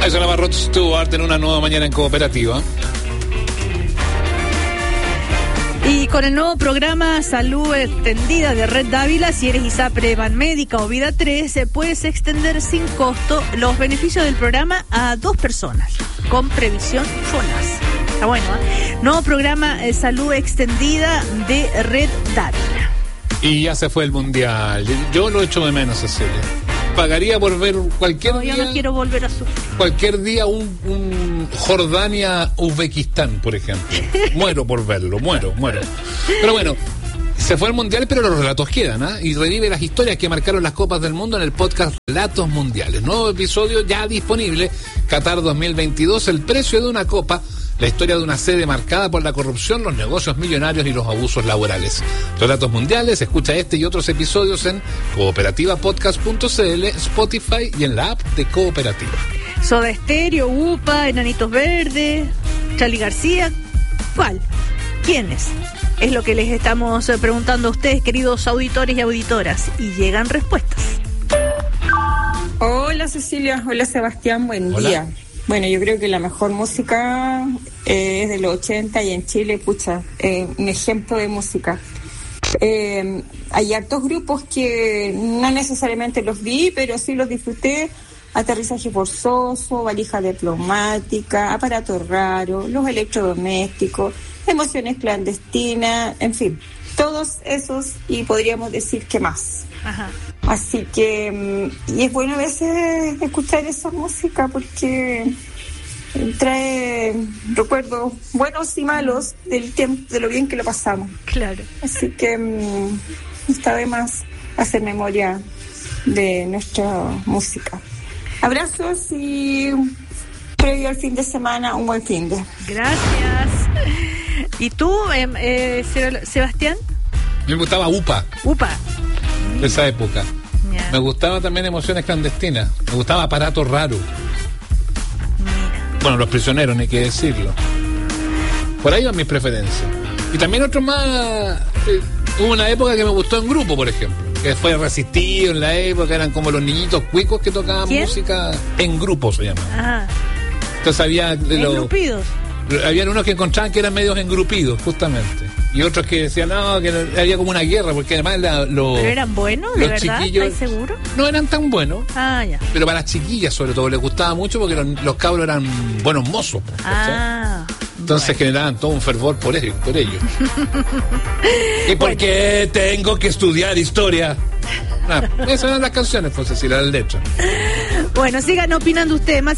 Ahí sonaba Rod Stewart en una nueva mañana en Cooperativa. Y con el nuevo programa Salud Extendida de Red Dávila, si eres ISAPRE, Banmédica o Vida 3, puedes extender sin costo los beneficios del programa a 2 personas, con previsión FONAS. Está bueno, ¿eh? Nuevo programa Salud Extendida de Red Dávila. Y ya se fue el Mundial. Yo lo echo de menos, Cecilia. Pagaría por ver cualquier día. Yo no quiero volver a sufrir. Cualquier día un Jordania-Uzbekistán, por ejemplo. Muero por verlo, muero. Pero bueno, se fue el Mundial, pero los relatos quedan, ¿eh? Y revive las historias que marcaron las Copas del Mundo en el podcast Relatos Mundiales. Nuevo episodio ya disponible, Qatar 2022, el precio de una copa. La historia de una sede marcada por la corrupción, los negocios millonarios y los abusos laborales. Relatos Mundiales, escucha este y otros episodios en cooperativapodcast.cl, Spotify y en la app de Cooperativa. Soda Stereo, UPA, Enanitos Verdes, Charly García. ¿Cuál? ¿Quiénes? Es lo que les estamos preguntando a ustedes, queridos auditores y auditoras. Y llegan respuestas. Hola Cecilia, hola Sebastián, buen día. Bueno, yo creo que la mejor música es de los 80 y en Chile, un ejemplo de música. Hay hartos grupos que no necesariamente los vi, pero sí los disfruté. Aterrizaje forzoso, valija diplomática, aparato raro, los electrodomésticos, emociones clandestinas, en fin, todos esos y podríamos decir que más. Ajá. Así que, y es bueno a veces escuchar esa música porque trae recuerdos buenos y malos del tiempo, de lo bien que lo pasamos. Claro. Así que está de más hacer memoria de nuestra música. Abrazos y previo al fin de semana, un buen fin de. Gracias. ¿Y tú, Sebastián? Me gustaba UPA. UPA. De esa época. Yeah. Me gustaba también Emociones Clandestinas. Me gustaba Aparato Raro. Mira. Bueno, Los Prisioneros, ni que decirlo. Por ahí van mis preferencias. Y también otros más. Hubo una época que me gustó en grupo, por ejemplo. Que fue Resistido en la época. Eran como los niñitos cuicos que tocaban música en grupo, se llama. Ajá. Entonces había. Engrupidos. Habían unos que encontraban que eran medios engrupidos, justamente. Y otros que decían, no, que había como una guerra, porque además ¿Pero eran buenos, de verdad? Chiquillos, ¿Estás seguro? No eran tan buenos. Ah, ya. Pero para las chiquillas, sobre todo, les gustaba mucho porque los cabros eran buenos mozos. Ah. Entonces generaban todo un fervor por ellos. ¿Y por qué tengo que estudiar historia? Esas eran las canciones, pues, Cecilia, las letras. Bueno, sigan opinando ustedes, más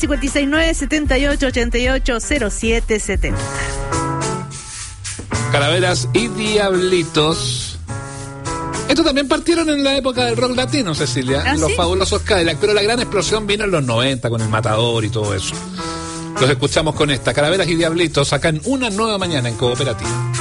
569-7888-0770. Calaveras y Diablitos. Estos también partieron en la época del rock latino, Cecilia. ¿Ah, los sí? fabulosos Cadillac, pero la gran explosión vino en los 90 con El Matador y todo eso. Los escuchamos con esta, Calaveras y Diablitos, acá en Una Nueva Mañana en Cooperativa.